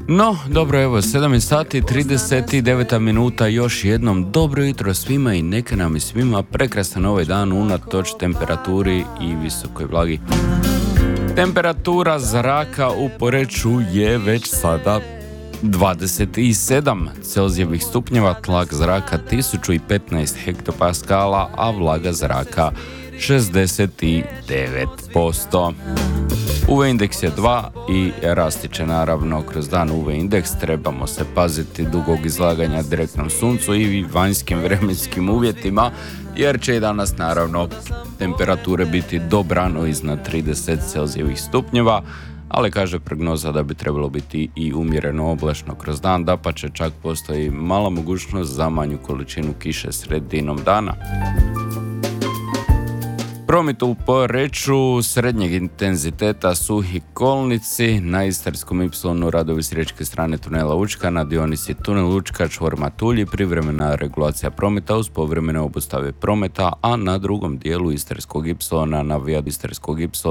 No, dobro, evo, 7 sati, 39 minuta, još jednom dobro jutro svima i neka nam i svima prekrasan ovaj dan unatoč temperaturi i visokoj vlagi. Temperatura zraka u Poreču je već sada 27 Celzijevih stupnjeva, tlak zraka 1015 hektopaskala, a vlaga zraka 69%. UV indeks je 2 i rasti će naravno kroz dan UV indeks. Trebamo se paziti dugog izlaganja direktnom suncu i vanjskim vremenskim uvjetima, jer će i danas naravno temperature biti dobrano iznad 30 Celzijevih stupnjeva, ali kaže prognoza da bi trebalo biti i umjereno oblačno kroz dan, dapače čak postoji mala mogućnost za manju količinu kiše sredinom dana. Promet u Poreču srednjeg intenziteta suhi kolnici, na Istarskom Y radovi s riječke strane tunela Učka, na dionici tunel Učka čvor Matulji, privremena regulacija prometa uz povremene obustave prometa, a na drugom dijelu Istarskog Y na vijadu Istarskog Y